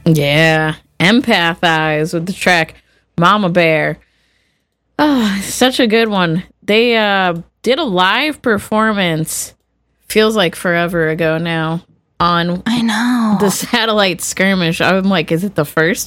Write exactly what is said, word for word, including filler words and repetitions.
Yeah. Empathize with the track Mama Bear. Oh, such a good one. They uh, did a live performance, feels like forever ago now, on I know the Satellite Skirmish. I'm like, is it the first